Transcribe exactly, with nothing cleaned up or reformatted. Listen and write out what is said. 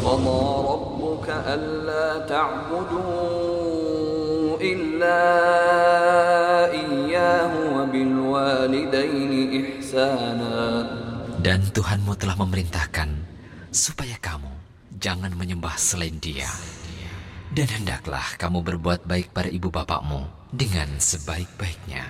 وَقَضَى رَبُّكَ أَلَّا تَعْبُدُوا إِلَّا إِيَّاهُ وَبِالْوَالِدَيْنِ إِحْسَانًا. Dan Tuhanmu telah memerintahkan supaya kamu jangan menyembah selain Dia. Dan hendaklah kamu berbuat baik pada ibu bapakmu dengan sebaik-baiknya.